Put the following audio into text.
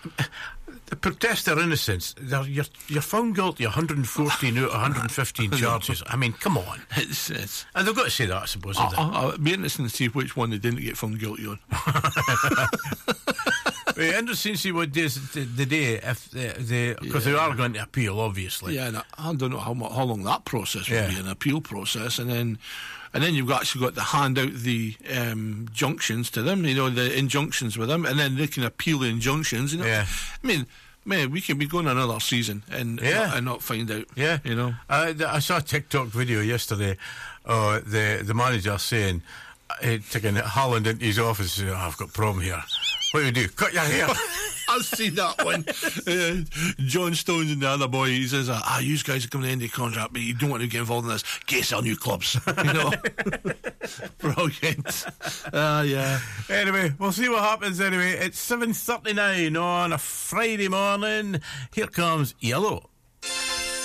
the protest their innocence. You're found guilty 114 out of 115 charges. I mean, come on. It's And they've got to say that, I suppose. It'd be interesting to see which one they didn't get found guilty on. Interesting to see what days the day if because they are going to appeal, obviously. Yeah, and I don't know how long that process will be, an appeal process, and then you've actually got to hand out the junctions to them, the injunctions with them, and then they can appeal the injunctions. I mean, man, we could be going another season and not find out. Yeah, I saw a TikTok video yesterday. The manager saying, taking Haaland into his office, saying, I've got a problem here. What do you do? Cut your hair. I've seen that one. John Stones and the other boy, he says, you guys are coming to the end of the contract, but you don't want to get involved in this. Get our new clubs. Brilliant. Yeah. Anyway, we'll see what happens anyway. It's 7:39 on a Friday morning. Here comes Yellow.